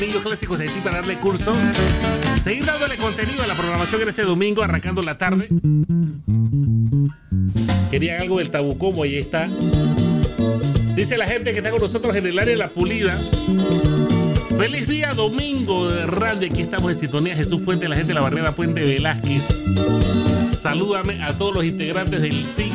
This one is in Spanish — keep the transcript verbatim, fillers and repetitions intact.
Niños clásicos de Haití para darle curso. Seguir dándole contenido a la programación en este domingo, arrancando la tarde. Querían algo del Tabucomo, ahí está. Dice la gente que está con nosotros en el área de La Pulida. Feliz día domingo de radio. Aquí estamos en sintonía. Jesús Fuente, la gente de la Barrera Puente Velázquez. Salúdame a todos los integrantes del team.